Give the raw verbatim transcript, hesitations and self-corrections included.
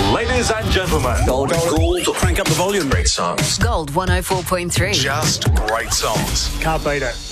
Ladies and gentlemen. Gold. Gold. Crank up the volume. Great songs. Gold one oh four point three. Just great songs. Can't beat it.